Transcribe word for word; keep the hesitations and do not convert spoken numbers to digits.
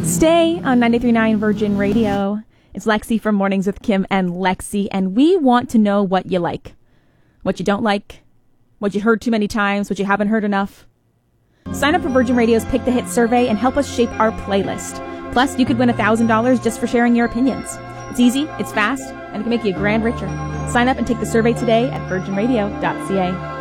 Stay on ninety-three point nine Virgin Radio. It's Lexi from Mornings with Kim and Lexi, and we want to know what you like, what you don't like, what you heard too many times, what you haven't heard enough. Sign up for Virgin Radio's Pick the Hit survey and help us shape our playlist. Plus, you could win one thousand dollars just for sharing your opinions. It's easy, it's fast, and it can make you a grand richer. Sign up and take the survey today at virgin radio dot c a.